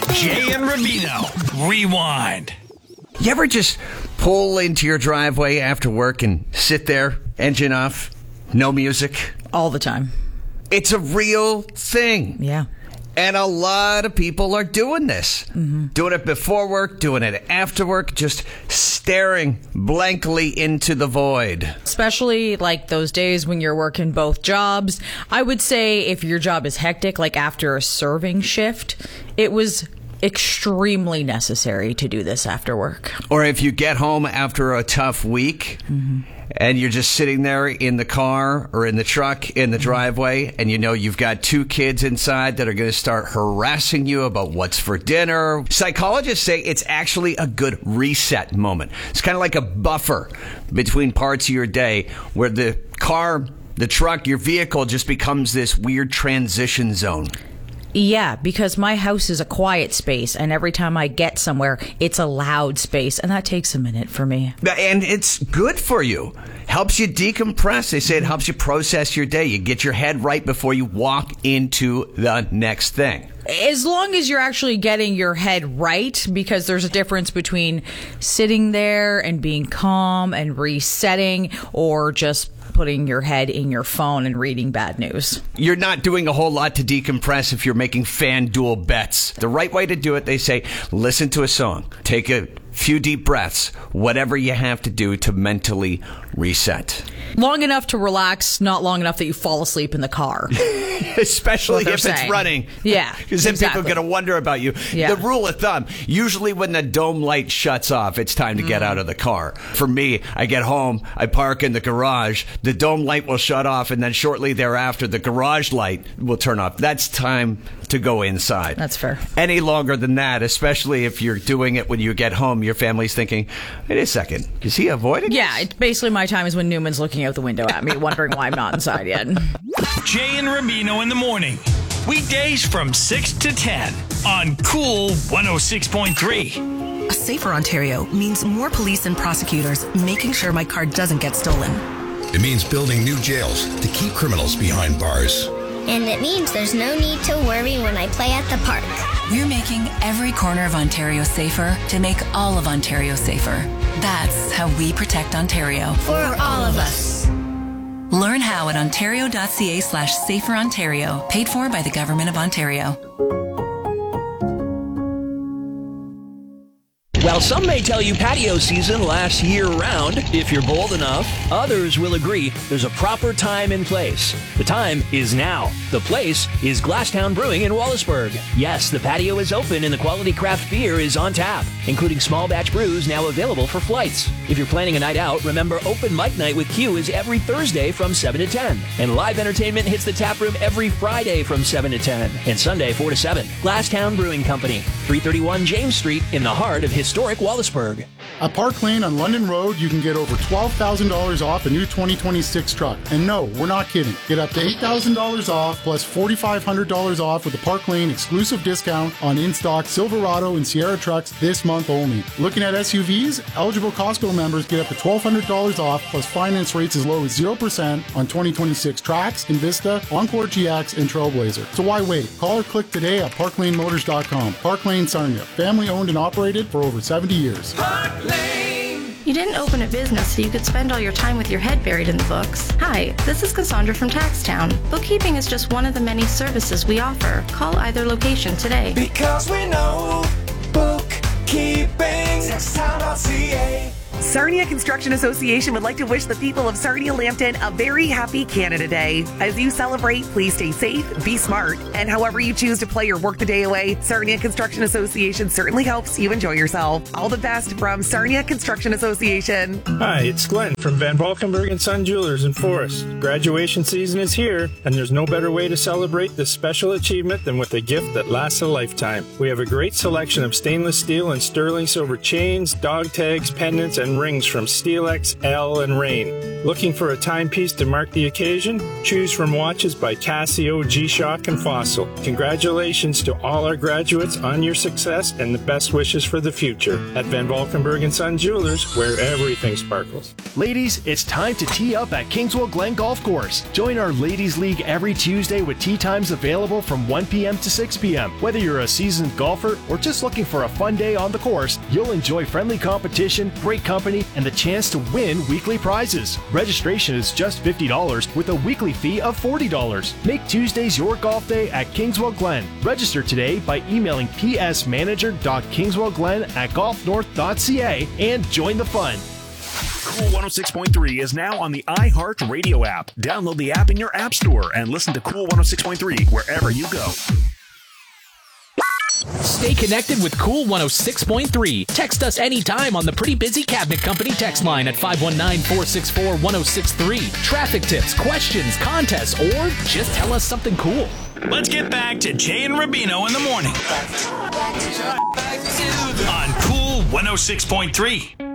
Jay and Rubino. Rewind. You ever just pull into your driveway after work and sit there, engine off, no music? All the time. It's a real thing. Yeah. And a lot of people are doing this. Mm-hmm. Doing it before work, doing it after work, just staring blankly into the void. Especially like those days when you're working both jobs. I would say if your job is hectic, like after a serving shift, it was extremely necessary to do this after work. Or if you get home after a tough week, and you're just sitting there in the car or in the truck in the driveway, and you know you've got two kids inside that are going to start harassing you about what's for dinner. Psychologists say it's actually a good reset moment. It's kind of like a buffer between parts of your day where the car, the truck, your vehicle just becomes this weird transition zone. Yeah, because my house is a quiet space, and every time I get somewhere, it's a loud space, and that takes a minute for me. And it's good for you. Helps you decompress. They say it helps you process your day. You get your head right before you walk into the next thing. As long as you're actually getting your head right, because there's a difference between sitting there and being calm and resetting, or just putting your head in your phone and reading bad news. You're not doing a whole lot to decompress if you're making FanDuel bets. The right way to do it, they say, listen to a song, take a few deep breaths, whatever you have to do to mentally reset. Long enough to relax, not long enough that you fall asleep in the car. Especially if it's running. Yeah, because then people are going to wonder about you. Yeah. The rule of thumb, usually when the dome light shuts off, it's time to get out of the car. For me, I get home, I park in the garage, the dome light will shut off, and then shortly thereafter, the garage light will turn off. That's time to go inside. That's fair. Any longer than that, especially if you're doing it when you get home, your family's thinking, wait a second, is he avoiding Yeah, us? it's basically my time is when Newman's looking out the window at me, wondering why I'm not inside yet. Jay and Rubino in the morning. Weekdays from 6 to 10 on Cool 106.3. A safer Ontario means more police and prosecutors making sure my car doesn't get stolen. It means building new jails to keep criminals behind bars. And it means there's no need to worry when I play at the park. We're making every corner of Ontario safer to make all of Ontario safer. That's how we protect Ontario. For all of us. Learn how at ontario.ca/saferontario. Paid for by the Government of Ontario. Well, some may tell you patio season lasts year-round if you're bold enough. Others will agree there's a proper time and place. The time is now. The place is Glasstown Brewing in Wallaceburg. Yes, the patio is open and the quality craft beer is on tap, including small batch brews now available for flights. If you're planning a night out, remember Open Mic Night with Q is every Thursday from 7 to 10. And live entertainment hits the tap room every Friday from 7 to 10. And Sunday 4 to 7. Glasstown Brewing Company, 331 James Street in the heart of historic Wallaceburg. At Park Lane on London Road, you can get over $12,000 off a new 2026 truck. And no, we're not kidding. Get up to $8,000 off plus $4,500 off with the Park Lane exclusive discount on in-stock Silverado and Sierra trucks this month only. Looking at SUVs? Eligible Costco members get up to $1,200 off plus finance rates as low as 0% on 2026 Trax, Invista, Encore GX, and Trailblazer. So why wait? Call or click today at parklanemotors.com. Park Lane Sarnia, family owned and operated for over 70 years. You didn't open a business so you could spend all your time with your head buried in the books. Hi, this is Cassandra from Taxtown. Bookkeeping is just one of the many services we offer. Call either location today. Because we know bookkeeping. Taxtown.ca. Sarnia Construction Association would like to wish the people of Sarnia Lambton a very happy Canada Day. As you celebrate, please stay safe, be smart, and however you choose to play or work the day away, Sarnia Construction Association certainly helps you enjoy yourself. All the best from Sarnia Construction Association. Hi, it's Glenn from Van Valkenburg & Son Jewelers in Forest. Graduation season is here, and there's no better way to celebrate this special achievement than with a gift that lasts a lifetime. We have a great selection of stainless steel and sterling silver chains, dog tags, pendants, and rings from Stelex, Elle, and Rain. Looking for a timepiece to mark the occasion? Choose from watches by Casio, G-Shock, and Fossil. Congratulations to all our graduates on your success and the best wishes for the future at Van Valkenburg & Son Jewelers, where everything sparkles. Ladies, it's time to tee up at Kingswell Glen Golf Course. Join our Ladies League every Tuesday with tee times available from 1 p.m. to 6 p.m. Whether you're a seasoned golfer or just looking for a fun day on the course, you'll enjoy friendly competition, great company, and the chance to win weekly prizes. Registration is just $50 with a weekly fee of $40. Make Tuesdays your golf day at Kingswell Glen. Register today by emailing psmanager.kingswellglen@golfnorth.ca and join the fun. Cool 106.3 is now on the iHeart Radio app. Download the app in your app store and listen to Cool 106.3 wherever you go. Stay connected with Cool 106.3. Text us anytime on the Pretty Busy Cabinet Company text line at 519-464-1063. Traffic tips, questions, contests, or just tell us something cool. Let's get back to Jay and Rubino in the morning on Cool 106.3.